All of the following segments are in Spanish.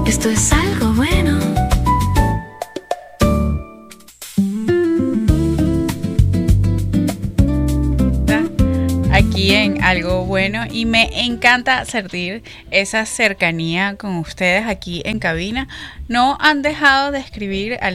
Esto es algo bueno. Aquí en Algo Bueno, y me encanta sentir esa cercanía con ustedes aquí en cabina. No han dejado de escribir al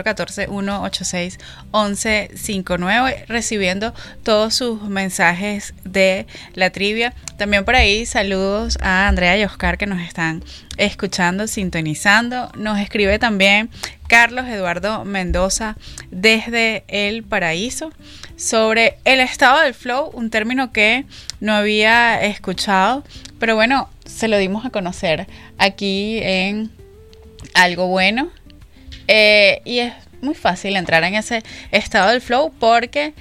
0414-186-1159, recibiendo todos sus mensajes de la trivia. También por ahí saludos a Andrea y Oscar, que nos están escuchando, sintonizando. Nos escribe también Carlos Eduardo Mendoza desde El Paraíso sobre el estado del flow, un término que no había escuchado, pero bueno, se lo dimos a conocer aquí en Algo Bueno. Y es muy fácil entrar en ese estado del flow porque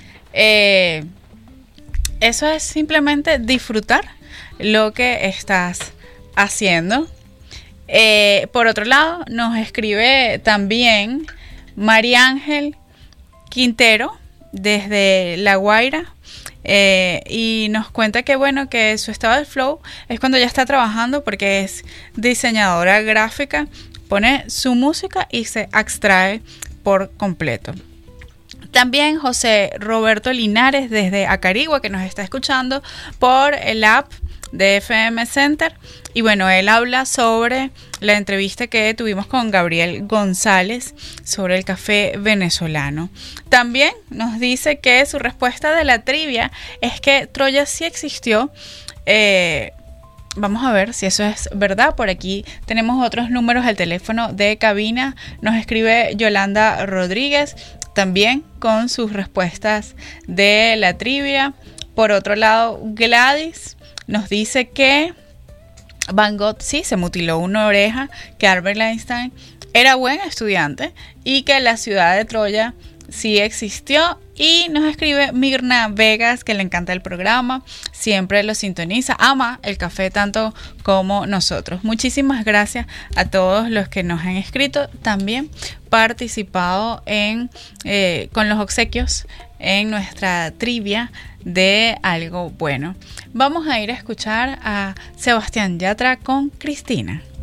eso es simplemente disfrutar lo que estás haciendo. Por otro lado, nos escribe también María Ángel Quintero desde La Guaira, y nos cuenta que bueno, que su estado del flow es cuando ya está trabajando, porque es diseñadora gráfica, pone su música y se abstrae por completo. También José Roberto Linares desde Acarigua, que nos está escuchando por el app de FM Center, y bueno, él habla sobre la entrevista que tuvimos con Gabriel González sobre el café venezolano. También nos dice que su respuesta de la trivia es que Troya sí existió. Vamos a ver si eso es verdad. Por aquí tenemos otros números del teléfono de cabina. Nos escribe Yolanda Rodríguez también con sus respuestas de la trivia. Por otro lado, Gladys nos dice que Van Gogh sí se mutiló una oreja, que Albert Einstein era buen estudiante y que la ciudad de Troya sí existió. Y nos escribe Mirna Vegas, que le encanta el programa, siempre lo sintoniza, ama el café tanto como nosotros. Muchísimas gracias a todos los que nos han escrito, también participado con los obsequios en nuestra trivia de Algo Bueno. Vamos a ir a escuchar a Sebastián Yatra con Cristina.